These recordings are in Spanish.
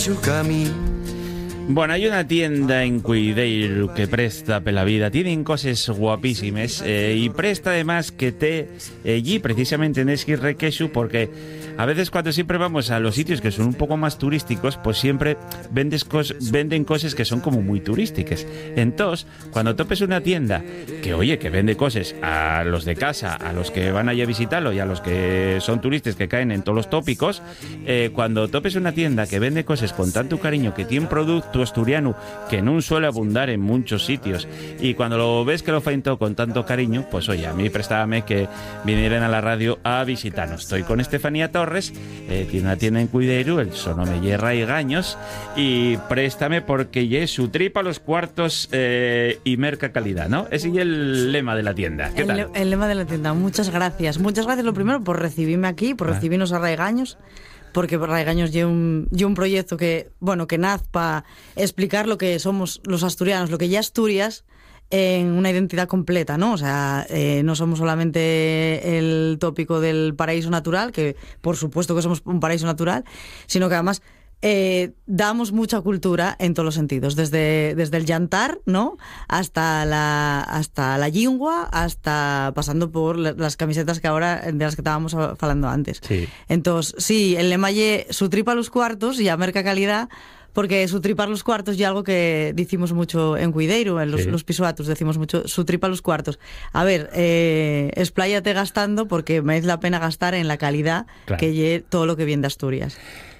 Bueno, hay una tienda en Cuideiru que presta pela vida, tienen cosas guapísimas y presta además que te allí precisamente en Esquirrequexu, porque a veces cuando siempre vamos a los sitios que son un poco más turísticos, pues siempre venden cosas que son como muy turísticas. Entonces, cuando topes una tienda que, oye, que vende cosas a los de casa, a los que van allá a visitarlo y a los que son turistas que caen en todos los tópicos, cuando topes una tienda que vende cosas con tanto cariño, que tiene producto asturiano que no suele abundar en muchos sitios, y cuando lo ves que lo faen todo con tanto cariño, pues oye, a mí prestábame que vinieran a la radio a visitarnos. Estoy con Estefanía Torres, tiene una tienda en Cuideiru, el sonome ye Raigaños, y préstame porque ye su tripa los cuartos y merca calidad, ¿no? Ese es el lema de la tienda. ¿Qué tal? El lema de la tienda. Muchas gracias lo primero por recibirme aquí, por recibirnos a Raigaños, porque Raigaños lleva un proyecto que, bueno, que nace para explicar lo que somos los asturianos, lo que ya Asturias en una identidad completa, ¿no? O sea, no somos solamente el tópico del paraíso natural, que por supuesto que somos un paraíso natural, sino que además damos mucha cultura en todos los sentidos, desde el llantar, ¿no? hasta la lingua, hasta pasando por las camisetas que ahora de las que estábamos hablando antes. Sí. Entonces, sí, el lema ye su tripa a los cuartos y a merca calidad, porque su tripa a los cuartos ya algo que decimos mucho en Cuideiru, en los pisoatos decimos mucho su tripa a los cuartos. A ver, expláyate gastando, porque merece la pena gastar en la calidad, claro, que ye todo lo que viene de Asturias.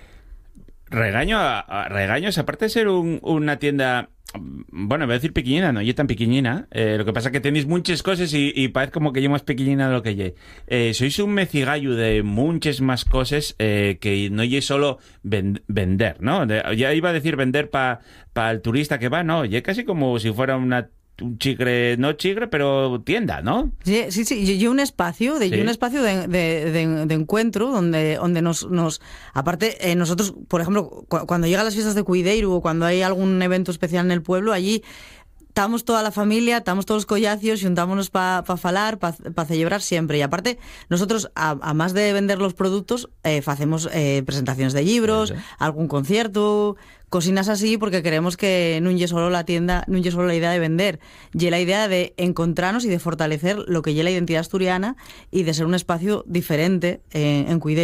Regaños, aparte de ser una tienda, bueno, voy a decir pequeñina, no ye tan pequeñina, lo que pasa es que tenéis muchas cosas y parece como que ye más pequeñina de lo que ye. Sois un mecigallo de muchas más cosas, que no ye solo vender, ¿no? Ya iba a decir vender para el turista que va, no, ye casi como si fuera un chigre, no chigre, pero tienda, ¿no? Sí, y un espacio de encuentro donde nos aparte, nosotros, por ejemplo, cuando llegan las fiestas de Cuideiru o cuando hay algún evento especial en el pueblo, allí estamos toda la familia, estamos todos los collacios y juntámonos para falar, para celebrar siempre. Y aparte, nosotros, a más de vender los productos, hacemos presentaciones de libros, algún concierto, cosinas así, porque queremos que no ye solo la tienda, no ye solo la idea de vender, ye la idea de encontrarnos y de fortalecer lo que ye la identidad asturiana y de ser un espacio diferente en Cuideiru.